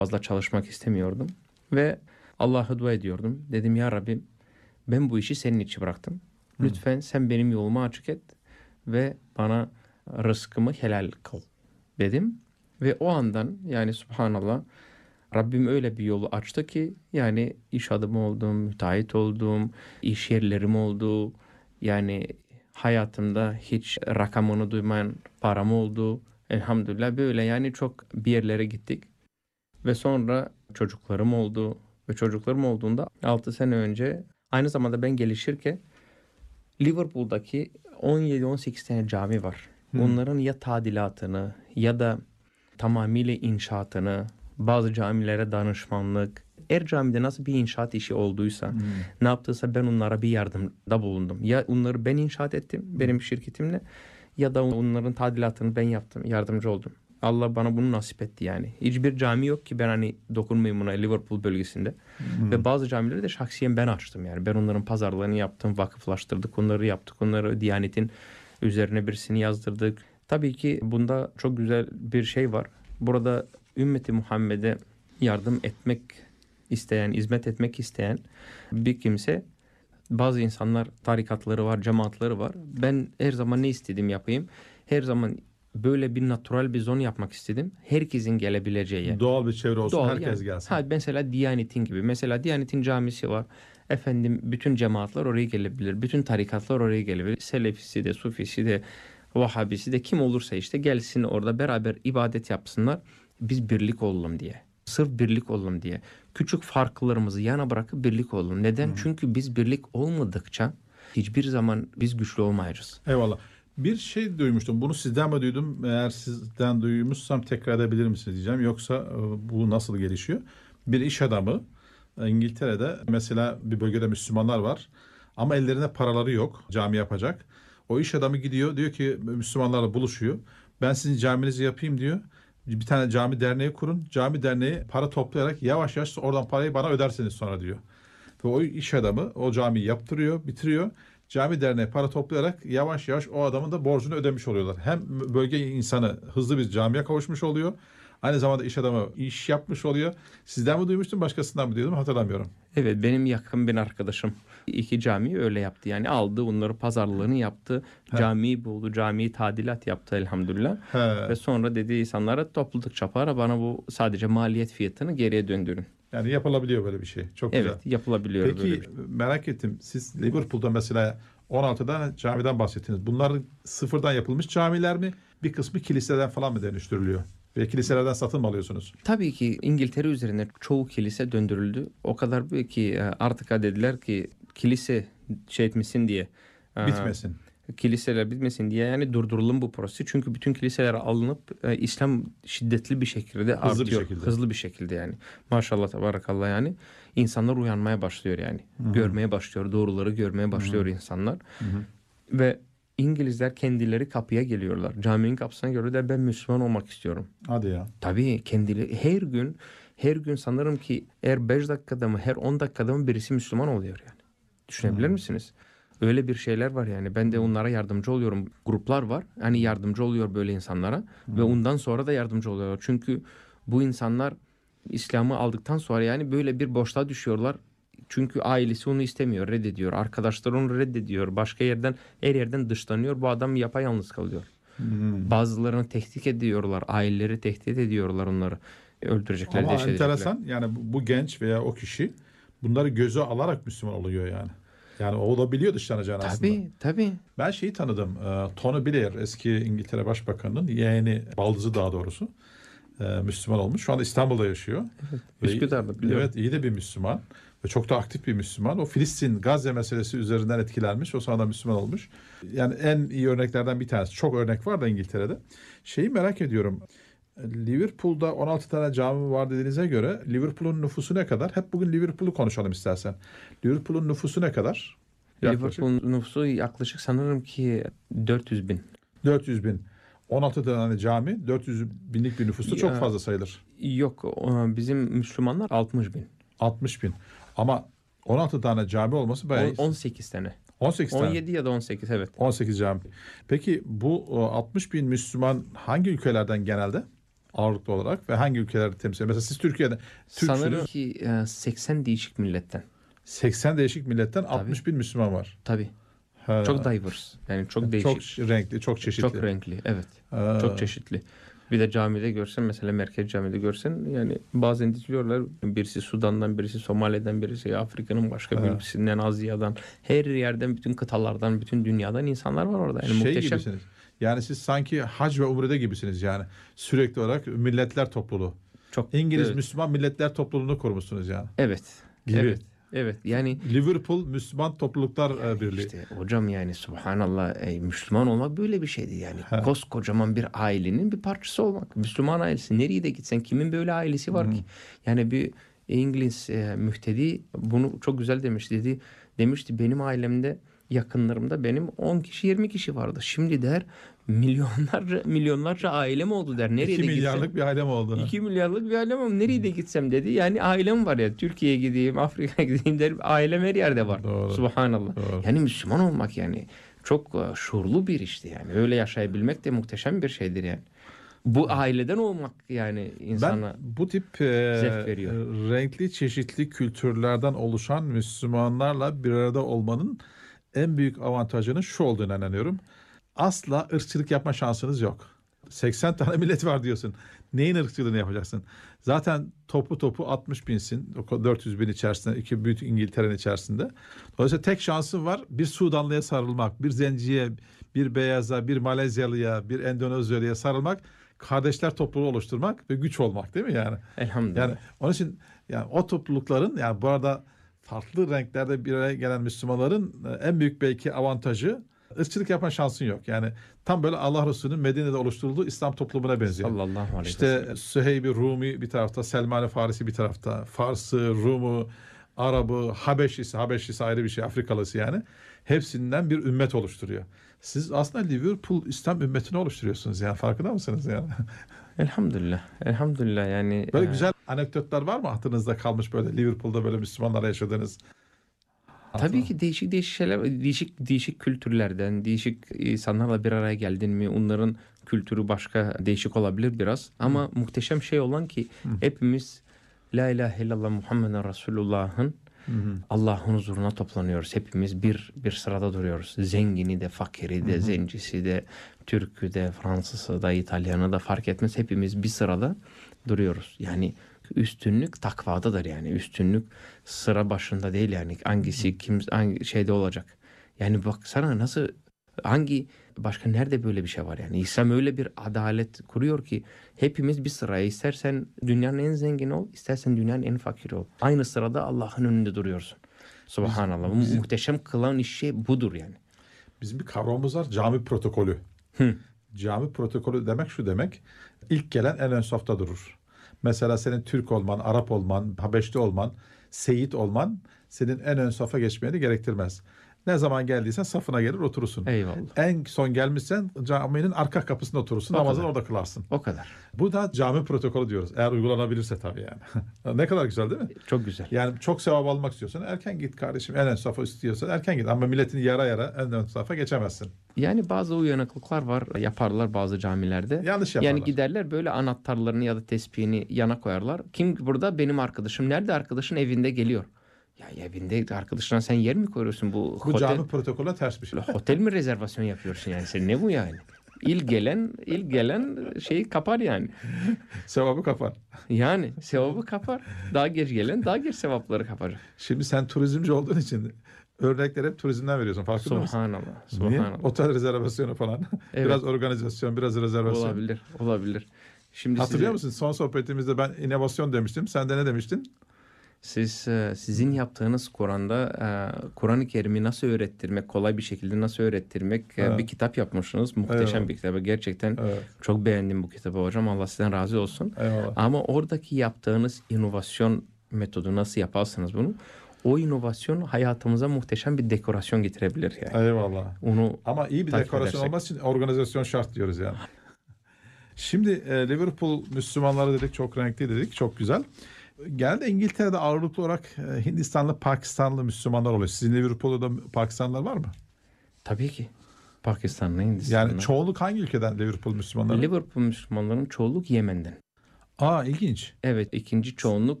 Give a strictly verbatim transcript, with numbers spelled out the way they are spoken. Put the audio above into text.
fazla çalışmak istemiyordum. Ve Allah'a dua ediyordum. Dedim ya Rabbim, ben bu işi senin için bıraktım. Hı. Lütfen sen benim yolumu açık et ve bana rızkımı helal kıl dedim. Ve o andan yani subhanallah Rabbim öyle bir yolu açtı ki yani iş adamı oldum, müteahhit oldum, iş yerlerim oldu. Yani hayatımda hiç rakamını duymayan param oldu. Elhamdülillah böyle yani çok bir yerlere gittik. Ve sonra çocuklarım oldu. Ve çocuklarım olduğunda altı sene önce aynı zamanda ben gelişirken Liverpool'daki on yedi on sekiz tane cami var. Hı. Onların ya tadilatını ya da tamamıyla inşaatını, bazı camilere danışmanlık, her camide nasıl bir inşaat işi olduysa, Hmm. ne yaptıysa ben onlara bir yardımda bulundum. Ya onları ben inşaat ettim benim şirketimle ya da onların tadilatını ben yaptım, yardımcı oldum. Allah bana bunu nasip etti yani. Hiçbir cami yok ki ben hani dokunmayayım buna Liverpool bölgesinde. Hmm. Ve bazı camileri de şahsiyen ben açtım yani. Ben onların pazarlarını yaptım, vakıflaştırdık, onları yaptık. Onları Diyanet'in üzerine birisini yazdırdık. Tabii ki bunda çok güzel bir şey var. Burada ümmeti Muhammed'e yardım etmek isteyen, hizmet etmek isteyen bir kimse, bazı insanlar tarikatları var, cemaatleri var. Ben her zaman ne istediğim yapayım. Her zaman böyle bir natural bir zon yapmak istedim. Herkesin gelebileceği yer. Doğal bir çevre olsun, Doğal herkes yani. gelsin. Ha, mesela Diyanet'in gibi. Mesela Diyanet'in camisi var. Efendim bütün cemaatler oraya gelebilir. Bütün tarikatlar oraya gelebilir. Selefisi de, Sufisi de, Vahhabisi de kim olursa işte gelsin orada beraber ibadet yapsınlar. Biz birlik olalım diye. Sırf birlik olalım diye. Küçük farklarımızı yana bırakıp birlik olalım. Neden? Hı. Çünkü biz birlik olmadıkça hiçbir zaman biz güçlü olmayacağız. Eyvallah. Bir şey duymuştum. Bunu sizden mi duydum? Eğer sizden duymuşsam tekrar edebilir misiniz diyeceğim. Yoksa e, bu nasıl gelişiyor? Bir iş adamı e, İngiltere'de mesela bir bölgede Müslümanlar var. Ama ellerinde paraları yok cami yapacak. O iş adamı gidiyor, diyor ki Müslümanlarla buluşuyor. Ben sizin caminizi yapayım diyor. Bir tane cami derneği kurun. Cami derneği para toplayarak yavaş yavaş oradan parayı bana ödersiniz sonra diyor. Ve o iş adamı o camiyi yaptırıyor, bitiriyor. Cami derneği para toplayarak yavaş yavaş o adamın da borcunu ödemiş oluyorlar. Hem bölge insanı hızlı bir camiye kavuşmuş oluyor. Aynı zamanda iş adamı iş yapmış oluyor. Sizden mi duymuştum, başkasından mı diyordum, hatırlamıyorum. Evet, benim yakın bir arkadaşım iki camiyi öyle yaptı. Yani aldı onları, pazarlığını yaptı. He. Camiyi buldu. Camiyi tadilat yaptı elhamdülillah. He. Ve sonra dedi insanlara topladıkça para, bana bu sadece maliyet fiyatını geriye döndürün. Yani yapılabiliyor böyle bir şey. Çok Evet, güzel. yapılabiliyor Peki böyle bir şey. merak ettim. Siz Liverpool'da mesela on altıda camiden bahsettiniz. Bunlar sıfırdan yapılmış camiler mi? Bir kısmı kiliseden falan mı dönüştürülüyor? Ve kiliselerden satın mı alıyorsunuz? Tabii ki İngiltere üzerine çoğu kilise döndürüldü. O kadar büyük ki artık dediler ki kilise şey etmesin diye. Bitmesin. Kiliseler bitmesin diye yani durduralım bu prosesi. Çünkü bütün kiliseler alınıp e, İslam şiddetli bir şekilde Hızlı artıyor. bir şekilde. Hızlı bir şekilde yani. Maşallah tabarakallah yani. İnsanlar uyanmaya başlıyor yani. Hı-hı. Görmeye başlıyor. Doğruları görmeye başlıyor Hı-hı. insanlar. Hı-hı. Ve İngilizler kendileri kapıya geliyorlar. Caminin kapısına görüyorlar, ben Müslüman olmak istiyorum. Hadi ya. Tabii kendileri her gün her gün sanırım ki her beş dakikada mı her on dakikada mı birisi Müslüman oluyor yani. Düşünebilir Hı-hı. misiniz? Öyle bir şeyler var yani. Ben de onlara yardımcı oluyorum. Gruplar var. Hani yardımcı oluyor böyle insanlara. Hı. Ve ondan sonra da yardımcı oluyorlar. Çünkü bu insanlar İslam'ı aldıktan sonra yani böyle bir boşluğa düşüyorlar. Çünkü ailesi onu istemiyor, reddediyor. Arkadaşları onu reddediyor. Başka yerden, her yerden dışlanıyor. Bu adam yapayalnız kalıyor. Hmm. Bazılarını tehdit ediyorlar. Aileleri tehdit ediyorlar onları. Öldürecekler, ama deşedecekler. enteresan yani bu, bu genç veya o kişi bunları göze alarak Müslüman oluyor yani. Yani o olabiliyor dışlanacağını aslında. Tabii tabii. Ben şeyi tanıdım. Tony Blair, eski İngiltere Başbakanı'nın yeğeni, baldızı daha doğrusu. Müslüman olmuş. Şu anda İstanbul'da yaşıyor. Evet, Üsküdar'da biliyorum. Evet, iyi de bir Müslüman. Ve çok da aktif bir Müslüman. O Filistin, Gazze meselesi üzerinden etkilenmiş. O sonra Müslüman olmuş. Yani en iyi örneklerden bir tanesi. Çok örnek var da İngiltere'de. Şeyi merak ediyorum. Liverpool'da on altı tane cami var dediğinize göre Liverpool'un nüfusu ne kadar? Hep bugün Liverpool'u konuşalım istersen. Liverpool'un nüfusu ne kadar? Liverpool'un nüfusu yaklaşık sanırım ki dört yüz bin. dört yüz bin. on altı tane cami, dört yüz binlik bir nüfusta çok fazla sayılır. Yok, bizim Müslümanlar altmış bin. altmış bin. Ama on altı tane cami olması bayağı... on sekiz tane. on sekiz tane. on yedi ya da on sekiz, evet. on sekiz cami. Peki bu altmış bin Müslüman hangi ülkelerden genelde? ağırlıklı olarak ve hangi ülkeleri temsil ediyor? Mesela siz Türkiye'de Sanırım Türksünüz. ki e, seksen değişik milletten. seksen değişik milletten altmış bin Müslüman var. Tabii. Ha. Çok diverse. Yani çok değişik. Çok renkli, çok çeşitli. Çok renkli. Evet. Ha. Çok çeşitli. Bir de camide görsen, mesela merkez camide görsen, yani bazen diyorlar birisi Sudan'dan, birisi Somali'den, birisi Afrika'nın başka bir Ha. ülkesinden, Asya'dan, her yerden, bütün kıtalardan, bütün dünyadan insanlar var orada. Yani Şey muhteşem. gibisiniz. Yani siz sanki hac ve umrede gibisiniz yani. Sürekli olarak milletler topluluğu. Çok İngiliz evet. Müslüman milletler topluluğunu kurmuşsunuz yani. Evet. Gibi. Evet. Evet. Yani Liverpool Müslüman Topluluklar yani Birliği. işte hocam, yani subhanallah, e, Müslüman olmak böyle bir şeydi yani. Ha. Koskocaman bir ailenin bir parçası olmak. Müslüman ailesi. Nereye de gitsen, kimin böyle ailesi var Hı. ki? Yani bir İngiliz e, müftedi bunu çok güzel demiş, dedi. Demişti benim ailemde, yakınlarımda benim on kişi yirmi kişi vardı. Şimdi der milyonlarca milyonlarca ailem oldu der. Nereye iki de milyarlık gitsem. bir ailem oldu. iki milyarlık bir ailem oldu. Nereye de gitsem dedi. Yani ailem var ya. Türkiye'ye gideyim, Afrika'ya gideyim der. Ailem her yerde var. Doğru. Subhanallah. Doğru. Yani Müslüman olmak yani çok e, şuurlu bir işti yani. Öyle yaşayabilmek de muhteşem bir şeydir yani. Bu aileden olmak yani insana Ben bu tip e, zevk veriyor. renkli çeşitli kültürlerden oluşan Müslümanlarla bir arada olmanın en büyük avantajının şu olduğunu inanıyorum. Asla ırkçılık yapma şansınız yok. seksen tane millet var diyorsun. Neyin ırkçılığını yapacaksın? Zaten topu topu altmış binsin. dört yüz bin içerisinde, iki büyük İngiltere'nin içerisinde. Dolayısıyla tek şansın var. Bir Sudanlıya sarılmak, bir Zenciye, bir Beyaza, bir Malezyalıya, bir Endonezyalıya sarılmak, kardeşler topluluğu oluşturmak ve güç olmak, değil mi yani? Elhamdülillah. Yani onun için yani o toplulukların, yani bu arada farklı renklerde bir araya gelen Müslümanların en büyük belki avantajı, ırkçılık yapma şansın yok. Yani tam böyle Allah Resulü'nün Medine'de oluşturulduğu İslam toplumuna benziyor. Sallallahu aleyhi ve İşte sellem. Süheyb-i Rumi bir tarafta, Selman-ı Farisi bir tarafta, Farsı, Rum'u, Arabı, Habeşlisi, Habeşlisi ayrı bir şey, Afrikalısı yani. Hepsinden bir ümmet oluşturuyor. Siz aslında Liverpool İslam ümmetini oluşturuyorsunuz yani, farkında mısınız yani? Elhamdülillah. Elhamdülillah yani. Böyle e, güzel anekdotlar var mı hatırınızda kalmış, böyle Liverpool'da böyle Müslümanlarla yaşadığınız? Tabii ki değişik değişik şeyler, değişik değişik kültürlerden, değişik insanlarla bir araya geldin mi, onların kültürü başka, değişik olabilir biraz. Ama muhteşem şey olan ki hepimiz La ilahe illallah Muhammeden Resulullah'ın Allah'ın huzuruna toplanıyoruz. Hepimiz bir bir sırada duruyoruz. Zengini de, fakiri de, zencisi de, Türk'ü de, Fransızı da, İtalyanı da fark etmez. Hepimiz bir sırada duruyoruz. Yani üstünlük takvadadır yani. Üstünlük sıra başında değil yani. Hangisi kim hangi şeyde olacak. Yani baksana nasıl, hangi başka nerede böyle bir şey var yani. İslam öyle bir adalet kuruyor ki hepimiz bir sıraya, istersen dünyanın en zengini ol, istersen dünyanın en fakiri ol. Aynı sırada Allah'ın önünde duruyorsun. Subhanallah. Bizim- Muhteşem kılan işi budur yani. Bizim bir kavramımız var, cami protokolü. Hı. Cami protokolü demek şu demek: ilk gelen en ön safta durur. Mesela senin Türk olman, Arap olman, Habeşli olman, Seyit olman senin en ön safa geçmeni gerektirmez. Ne zaman geldiysen safına gelir oturursun. Eyvallah. En son gelmişsen caminin arka kapısında oturursun. O Namazını kadar. orada kılarsın. O kadar. Bu da cami protokolü diyoruz. Eğer uygulanabilirse tabii yani. Ne kadar güzel değil mi? Çok güzel. Yani çok sevap almak istiyorsan erken git kardeşim. En ön safa istiyorsan erken git. Ama milletin yara yara en ön safa geçemezsin. Yani bazı uyanıklıklar var, yaparlar bazı camilerde. Yanlış yaparlar. Yani giderler böyle anahtarlarını ya da tespihini yana koyarlar. Kim burada? Benim arkadaşım. Nerede arkadaşın? Evinde geliyor. Ya evinde arkadaşına sen yer mi koyuyorsun? Bu, Bu otel, cami protokolüne ters bir şey. otel mi rezervasyon yapıyorsun yani? Sen ne bu yani? İlk gelen, ilk gelen şeyi kapar yani. Sevabı kapar. Yani sevabı kapar. Daha geç gelen daha geç sevapları kapar. Şimdi sen turizmci olduğun için örnekleri hep turizmden veriyorsun. Farkında mısın? Subhanallah. Niye? Subhanallah. Otel rezervasyonu falan. Evet. Biraz organizasyon, biraz rezervasyon. Olabilir. Olabilir. Şimdi Hatırlıyor size- musun? Son sohbetimizde ben inovasyon demiştim. Sen de ne demiştin? Siz e, sizin yaptığınız Kur'an'da e, Kur'an-ı Kerim'i nasıl öğrettirmek, kolay bir şekilde nasıl öğrettirmek e, Evet. bir kitap yapmışsınız. Muhteşem Evet. bir kitap. Gerçekten Evet. çok beğendim bu kitabı hocam. Allah sizden razı olsun. Eyvallah. Ama oradaki yaptığınız inovasyon metodu, nasıl yaparsınız bunu? O inovasyon hayatımıza muhteşem bir dekorasyon getirebilir yani. Eyvallah. Onu Ama iyi bir takip dekorasyon edersek. olması için organizasyon şart diyoruz yani. Şimdi e, Liverpool Müslümanları dedik, çok renkli dedik, çok güzel. Genelde İngiltere'de ağırlıklı olarak e, Hindistanlı, Pakistanlı Müslümanlar oluyor. Sizin Liverpool'da da Pakistanlılar var mı? tabii ki. Pakistan'la Hindistan'la. Yani çoğunluk hangi ülkeden Liverpool Müslümanları? Liverpool Müslümanların çoğunluk Yemen'den. Aa, ilginç. Evet, ikinci çoğunluk